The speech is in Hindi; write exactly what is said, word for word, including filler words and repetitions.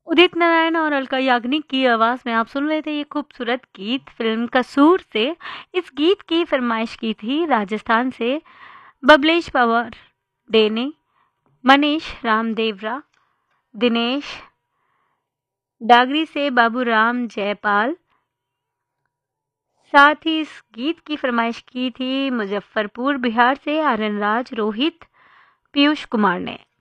उदित नारायण और अलका याग्निक की आवाज़ में आप सुन रहे थे ये खूबसूरत गीत फिल्म कसूर से। इस गीत की फरमाइश की थी राजस्थान से बबलेश पवार डे ने, मनीष रामदेवरा, दिनेश डागरी से बाबू राम जयपाल, साथ ही इस गीत की फरमाइश की थी मुजफ्फरपुर बिहार से आर्यन राज, रोहित, पीयूष कुमार ने।